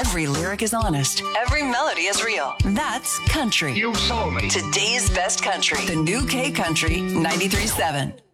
Every lyric is honest. Every melody is real. That's country. You sold me. Today's best country. The new K Country 93.7.